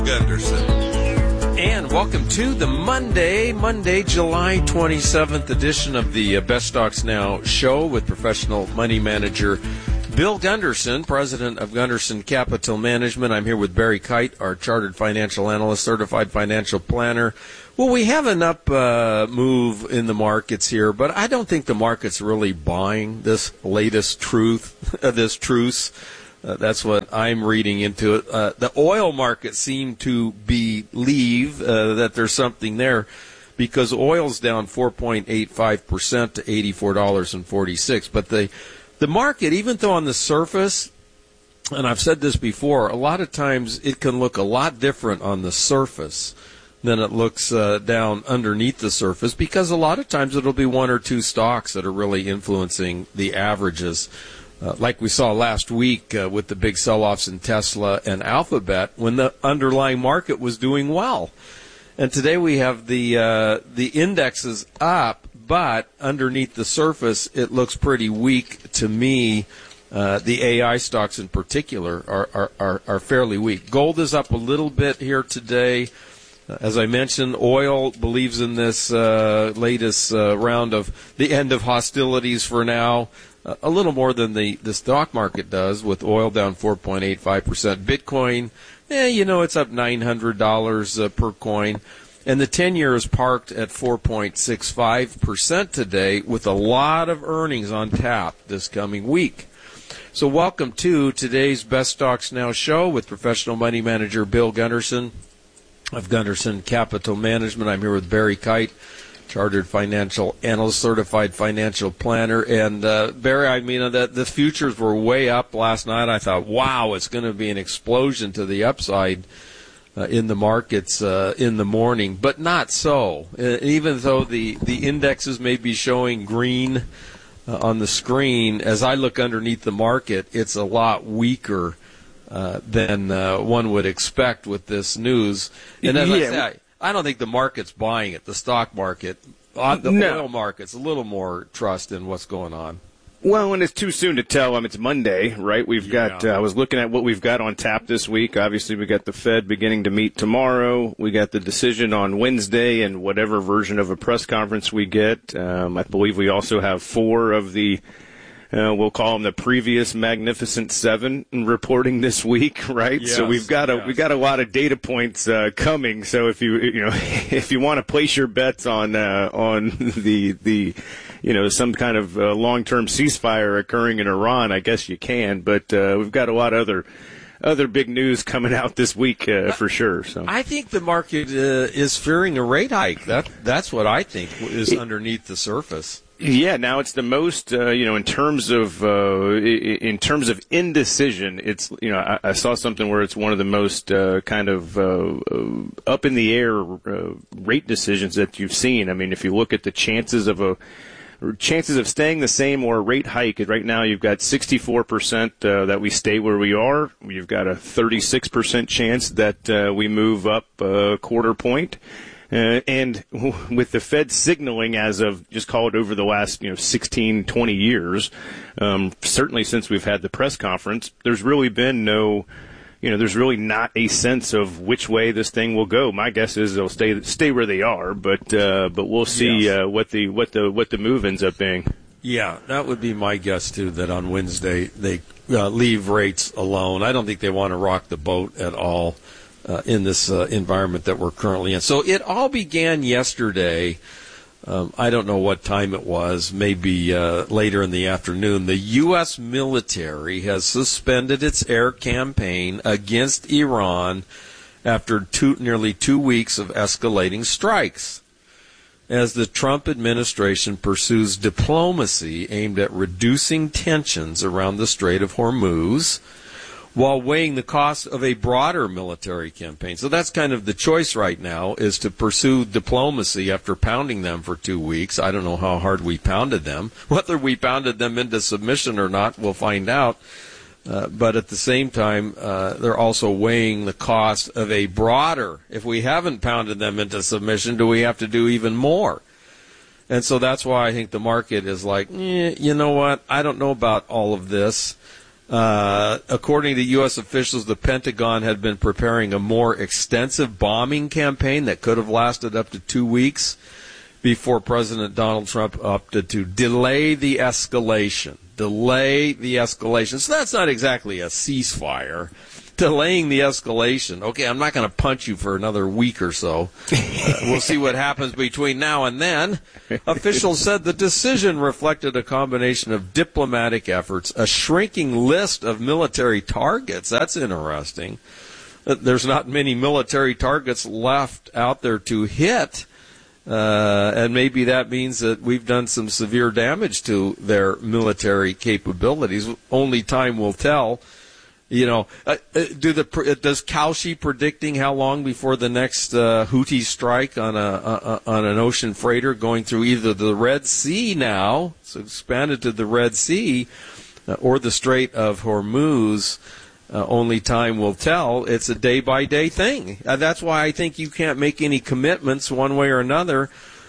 Gunderson. And welcome to the Monday, July 27th edition of the Best Stocks Now show with professional money manager Bill Gunderson, president of Gunderson Capital Management. I'm here with Barry Kite, our chartered financial analyst, certified financial planner. Well, we have an up move in the markets here, but I don't think the market's really buying this latest truce. That's what I'm reading into it. The oil market seemed to believe that there's something there because oil's down 4.85% to $84.46. But the market, even though on the surface, and I've said this before, a lot of times it can look a lot different on the surface than it looks down underneath the surface, because a lot of times it'll be one or two stocks that are really influencing the averages. Like we saw last week with the big sell-offs in Tesla and Alphabet when the underlying market was doing well. And today we have the indexes up, but underneath the surface it looks pretty weak to me. The AI stocks in particular are fairly weak. Gold is up a little bit here today. As I mentioned, oil believes in this latest round of the end of hostilities for now, a little more than the stock market does, with oil down 4.85%. Bitcoin, it's up $900 per coin. And the 10-year is parked at 4.65% today, with a lot of earnings on tap this coming week. So welcome to today's Best Stocks Now show with professional money manager Bill Gunderson of Gunderson Capital Management. I'm here with Barry Kite, chartered financial analyst, certified financial planner. And Barry, I mean, the futures were way up last night. I thought, wow, it's going to be an explosion to the upside in the markets in the morning, but not so. Even though the indexes may be showing green on the screen, as I look underneath the market, it's a lot weaker than one would expect with this news. And as I say, I don't think the market's buying it, the stock market. Oil market's a little more trust in what's going on. Well, and it's too soon to tell. It's Monday, right? We've got, I was looking at what we've got on tap this week. Obviously, we got the Fed beginning to meet tomorrow. We got the decision on Wednesday and whatever version of a press conference we get. I believe we also have four of the we'll call them the previous Magnificent Seven reporting this week, right? Yes, so we've got a lot of data points coming. So if you want to place your bets on the some kind of long-term ceasefire occurring in Iran, I guess you can. But we've got a lot of other big news coming out this week for sure. So I think the market is fearing a rate hike. That's what I think is underneath the surface. Yeah, now it's the most, in terms of indecision. It's, I saw something where it's one of the most up in the air rate decisions that you've seen. I mean, if you look at the chances of staying the same or a rate hike, right now you've got 64% that we stay where we are. You've got a 36% chance that we move up a quarter point. And with the Fed signaling, as of just call it over the last 16, 20 years, certainly since we've had the press conference, there's really been there's really not a sense of which way this thing will go. My guess is they'll stay where they are, but we'll see what the move ends up being. Yeah, that would be my guess too. That on Wednesday they leave rates alone. I don't think they want to rock the boat at all. In this environment that we're currently in. So it all began yesterday. I don't know what time it was, maybe later in the afternoon. The U.S. military has suspended its air campaign against Iran after nearly 2 weeks of escalating strikes, as the Trump administration pursues diplomacy aimed at reducing tensions around the Strait of Hormuz, while weighing the cost of a broader military campaign. So that's kind of the choice right now, is to pursue diplomacy after pounding them for 2 weeks. I don't know how hard we pounded them. Whether we pounded them into submission or not, we'll find out. But at the same time, they're also weighing the cost of a broader. If we haven't pounded them into submission, do we have to do even more? And so that's why I think the market is like, you know what? I don't know about all of this. According to U.S. officials, the Pentagon had been preparing a more extensive bombing campaign that could have lasted up to 2 weeks before President Donald Trump opted to delay the escalation. So that's not exactly a ceasefire. Delaying the escalation. Okay, I'm not going to punch you for another week or so. We'll see what happens between now and then. Officials said the decision reflected a combination of diplomatic efforts, a shrinking list of military targets. That's interesting. There's not many military targets left out there to hit. And maybe that means that we've done some severe damage to their military capabilities. Only time will tell. You know, does Kalshi predicting how long before the next Houthi strike on an ocean freighter going through either the Red Sea now, so expanded to the Red Sea, or the Strait of Hormuz? Only time will tell. It's a day-by-day thing. That's why I think you can't make any commitments one way or another.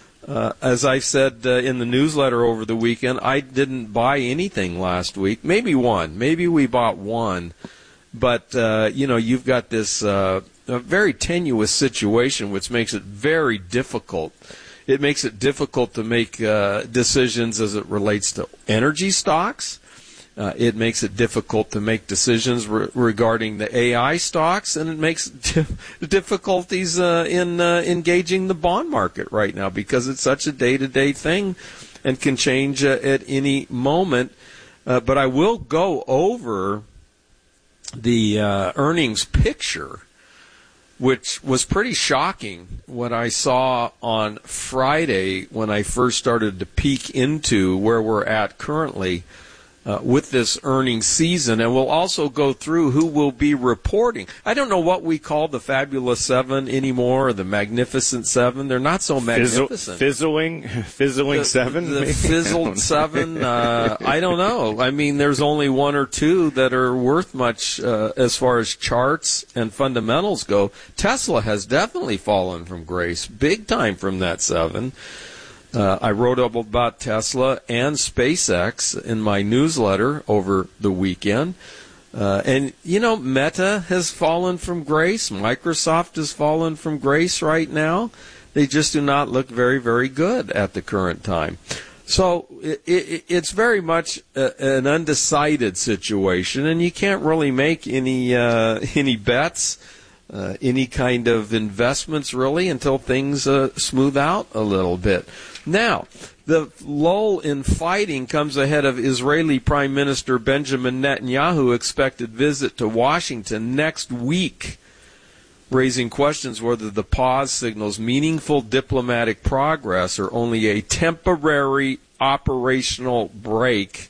As I said in the newsletter over the weekend, I didn't buy anything last week. Maybe one. Maybe we bought one. But, you've got this a very tenuous situation, which makes it very difficult. It makes it difficult to make decisions as it relates to energy stocks. It makes it difficult to make decisions regarding the AI stocks, and it makes difficulties in engaging the bond market right now because it's such a day-to-day thing and can change at any moment. But I will go over the earnings picture, which was pretty shocking what I saw on Friday when I first started to peek into where we're at currently with this earnings season. And we'll also go through who will be reporting. I don't know what we call the Fabulous Seven anymore, or the Magnificent Seven. They're not so magnificent. Fizzling Seven? The Fizzled Seven? I don't know. I mean, there's only one or two that are worth much as far as charts and fundamentals go. Tesla has definitely fallen from grace, big time from that seven. I wrote up about Tesla and SpaceX in my newsletter over the weekend. And, Meta has fallen from grace. Microsoft has fallen from grace right now. They just do not look very, very good at the current time. So it's very much an undecided situation, and you can't really make any bets. Any kind of investments, really, until things smooth out a little bit. Now, the lull in fighting comes ahead of Israeli Prime Minister Benjamin Netanyahu's expected visit to Washington next week, raising questions whether the pause signals meaningful diplomatic progress or only a temporary operational break.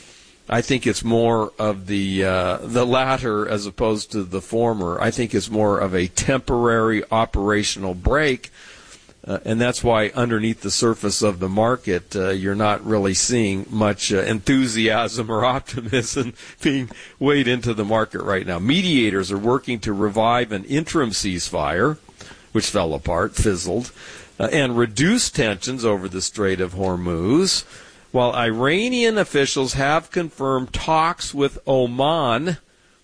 I think it's more of the latter as opposed to the former. I think it's more of a temporary operational break, and that's why underneath the surface of the market, you're not really seeing much enthusiasm or optimism being weighed into the market right now. Mediators are working to revive an interim ceasefire, which fell apart, fizzled, and reduce tensions over the Strait of Hormuz, while Iranian officials have confirmed talks with Oman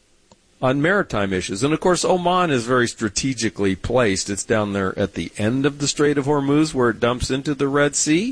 on maritime issues. And, of course, Oman is very strategically placed. It's down there at the end of the Strait of Hormuz where it dumps into the Red Sea.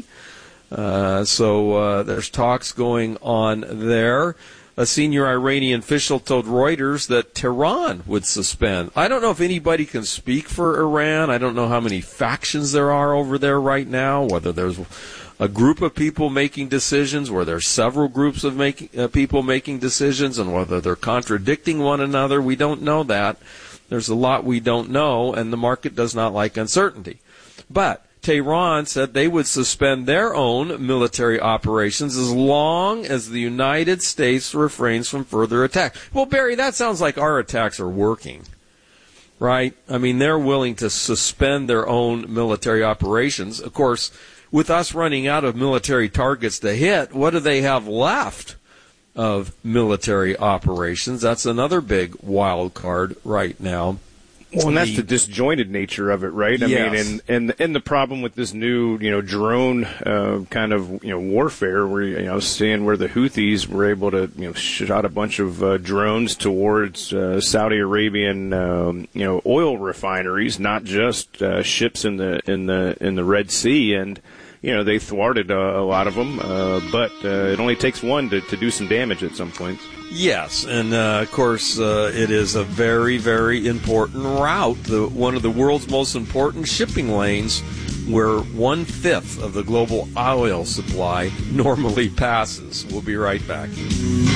So there's talks going on there. A senior Iranian official told Reuters that Tehran would suspend. I don't know if anybody can speak for Iran. I don't know how many factions there are over there right now, whether there's a group of people making decisions, where there's several groups of people making decisions, and whether they're contradicting one another. We don't know that. There's a lot we don't know, and the market does not like uncertainty. But Tehran said they would suspend their own military operations as long as the United States refrains from further attack. Well, Barry, that sounds like our attacks are working, right? I mean, they're willing to suspend their own military operations. Of course, with us running out of military targets to hit, what do they have left of military operations? That's another big wild card right now. Well, and that's the disjointed nature of it, right? I Yes. mean, and the problem with this new, drone kind of, warfare, where I was seeing where the Houthis were able to, shot a bunch of drones towards Saudi Arabian, oil refineries, not just ships in the Red Sea, and they thwarted a lot of them, but it only takes one to do some damage at some points. Yes, and of course, it is a very, very important route, one of the world's most important shipping lanes, where 1/5 of the global oil supply normally passes. We'll be right back.